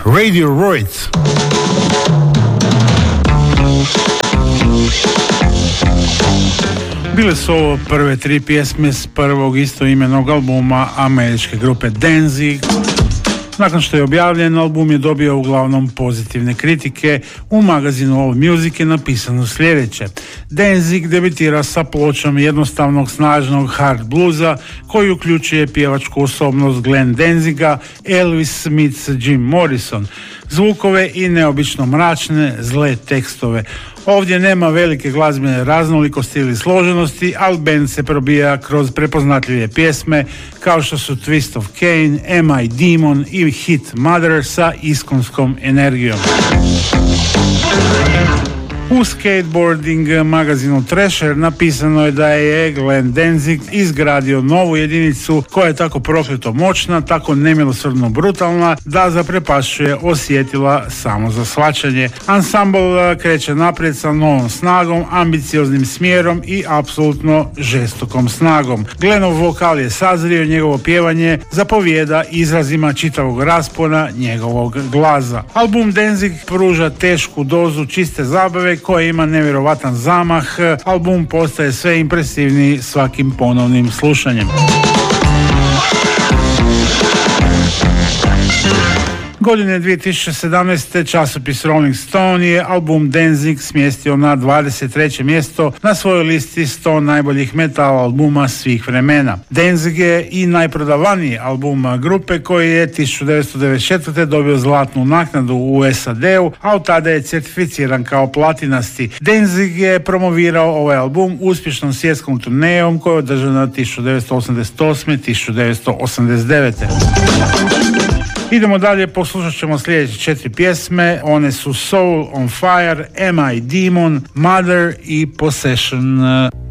Radiohead. Bile su ovo prve tri pjesme s prvog istoimenog albuma američke grupe Danzig. Nakon što je objavljen, album je dobio uglavnom pozitivne kritike. U magazinu All Music je napisano sljedeće: Danzig debitira sa pločom jednostavnog snažnog hard bluza koji uključuje pjevačku osobnost Glenn Danziga, Elvis Smith, Jim Morrison, zvukove i neobično mračne, zle tekstove. Ovdje nema velike glazbene raznolikosti ili složenosti, ali band se probija kroz prepoznatljive pjesme kao što su Twist of Cain, Am I Demon i hit Mother sa iskonskom energijom. U skateboarding magazinu Thrasher napisano je da je Glenn Danzig izgradio novu jedinicu koja je tako prokleto moćna, tako nemilosrdno brutalna da zaprepašćuje osjetila samo za shvaćanje. Ansambl kreće naprijed sa novom snagom, ambicioznim smjerom i apsolutno žestokom snagom. Glennov vokal je sazrio, njegovo pjevanje zapovijeda izrazima čitavog raspona njegovog glaza. Album Danzig pruža tešku dozu čiste zabave koja ima nevjerovatan zamah. Album postaje sve impresivniji svakim ponovnim slušanjem. Godine 2017. časopis Rolling Stone je album Danzig smjestio na 23. mjesto na svojoj listi 100 najboljih metal albuma svih vremena. Danzig je i najprodavaniji album grupe koji je 1994. dobio zlatnu naknadu u SAD-u, a od tada je certificiran kao platinasti. Danzig je promovirao ovaj album uspješnom svjetskom turnejom koja je održana 1988. 1989. Idemo dalje, poslušat ćemo sljedeće 4 pjesme. One su Soul on Fire, Am I Demon, Mother i Possession.